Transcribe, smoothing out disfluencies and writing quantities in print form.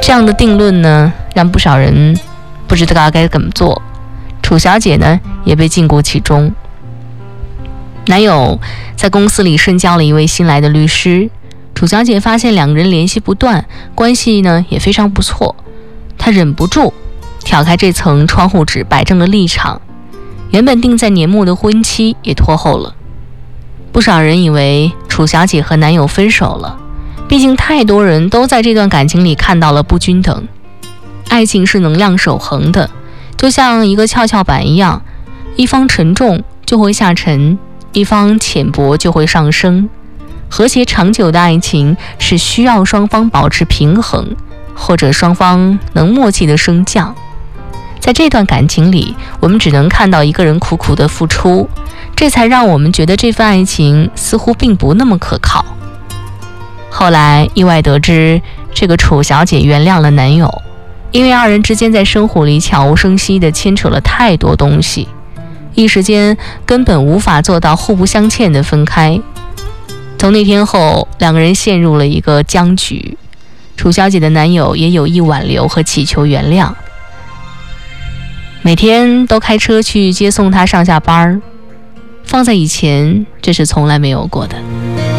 这样的定论呢，让不少人不知道该怎么做。楚小姐呢，也被禁锢其中。男友在公司里深交了一位新来的律师，楚小姐发现两个人联系不断，关系呢也非常不错。她忍不住挑开这层窗户纸，摆正了立场。原本定在年末的婚期也拖后了。不少人以为楚小姐和男友分手了，毕竟太多人都在这段感情里看到了不均等。爱情是能量守恒的，就像一个跷跷板一样，一方沉重就会下沉，一方浅薄就会上升。和谐长久的爱情是需要双方保持平衡，或者双方能默契的升降。在这段感情里，我们只能看到一个人苦苦的付出，这才让我们觉得这份爱情似乎并不那么可靠。后来意外得知，这个楚小姐原谅了男友，因为二人之间在生活里悄无声息地牵扯了太多东西，一时间根本无法做到互不相欠的分开。从那天后，两个人陷入了一个僵局。楚小姐的男友也有意挽留和祈求原谅，每天都开车去接送她上下班，放在以前这是从来没有过的。